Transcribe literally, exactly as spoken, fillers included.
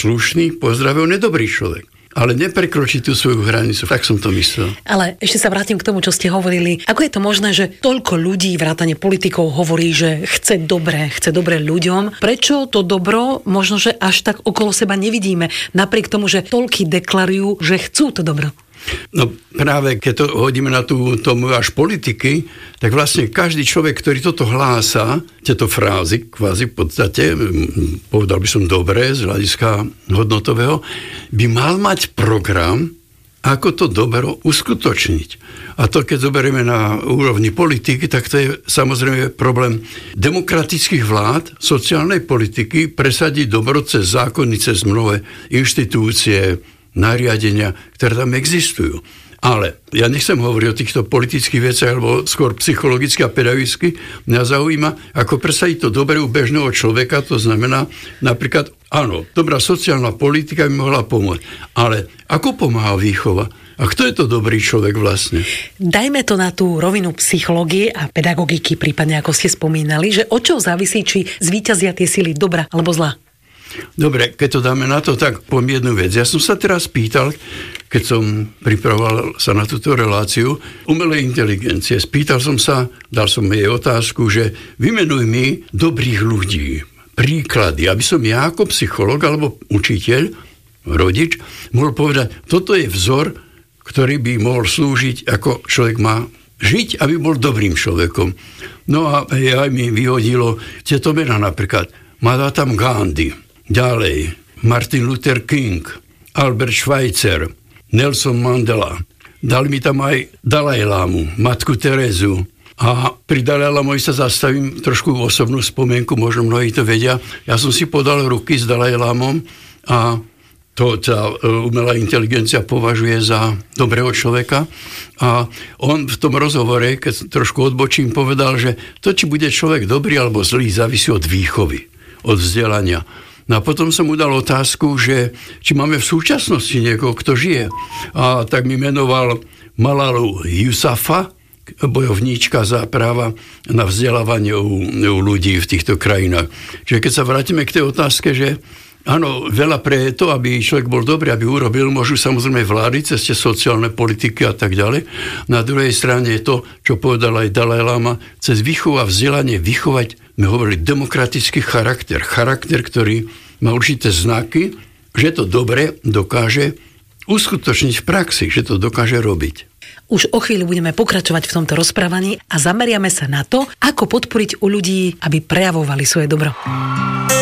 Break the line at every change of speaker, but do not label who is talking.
slušný, pozdraví, on je dobrý človek. Ale neprekročí tú svoju hranicu. Tak som to myslel.
Ale ešte sa vrátim k tomu, čo ste hovorili. Ako je to možné, že toľko ľudí, vrátane politikov, hovorí, že chce dobre, chce dobre ľuďom? Prečo to dobro možno, že až tak okolo seba nevidíme? Napriek tomu, že toľky deklarujú, že chcú to dobro.
No práve keď to hodíme na tú tomu až politiky, tak vlastne každý človek, ktorý toto hlása, tieto frázy, kvázi v podstate, povedal by som dobre, z hľadiska hodnotového, by mal mať program, ako to dobro uskutočniť. A to, keď zoberieme na úrovni politiky, tak to je samozrejme problém demokratických vlád, sociálnej politiky, presadiť dobro cez zákony, cez mnohé inštitúcie, nariadenia, ktoré tam existujú. Ale ja nechcem hovoriť o týchto politických veciach, alebo skôr psychologicky a pedagogicky. Mňa zaujíma, ako presadiť to dobre u bežného človeka, to znamená napríklad, áno, dobrá sociálna politika by mohla pomôcť, ale ako pomáha výchova? A kto je to dobrý človek vlastne?
Dajme to na tú rovinu psychológie a pedagogiky, prípadne ako ste spomínali, že od čoho závisí, či zvíťazia tie sily dobra alebo zla?
Dobre, keď to dáme na to, tak poviem jednu vec. Ja som sa teraz pýtal, keď som pripravoval sa na túto reláciu, umelej inteligencie. Spýtal som sa, dal som jej otázku, že vymenuj mi dobrých ľudí, príklady, aby som ja ako psychológ alebo učiteľ, rodič, mohol povedať, toto je vzor, ktorý by mohol slúžiť, ako človek má žiť, aby bol dobrým človekom. No a aj mi vyhodilo tieto mená napríklad. Mahatma Gandhi, ďalej Martin Luther King, Albert Schweitzer, Nelson Mandela. Dali mi tam aj Dalaj Lámu, Matku Terezu. A pri Dalaj Lámovi sa zastavím trošku osobnú spomienku, možno mnohí to vedia. Ja som si podal ruky s Dalaj Lámom a to tá umelá inteligencia považuje za dobrého človeka. A on v tom rozhovore, keď trošku odbočím, povedal, že to, či bude človek dobrý alebo zlý, závisí od výchovy, od vzdelania. No a potom som mu dal otázku, že či máme v súčasnosti niekoho, kto žije. A tak mi menoval Malalu Yousafzai, bojovníčka za práva na vzdelávanie u, u ľudí v týchto krajinách. Čiže keď sa vrátime k tej otázke, že áno, veľa pre to, aby človek bol dobrý, aby urobil, môžu samozrejme vlády cez tie sociálne politiky a tak ďalej. Na druhej strane je to, čo povedal aj Dalaj Lama, cez výchovu a vzdelanie vychovať, my hovorili, demokratický charakter. Charakter, ktorý má určité znaky, že to dobre dokáže uskutočniť v praxi, že to dokáže robiť.
Už o chvíľu budeme pokračovať v tomto rozprávaní a zameriame sa na to, ako podporiť u ľudí, aby prejavovali svoje dobro.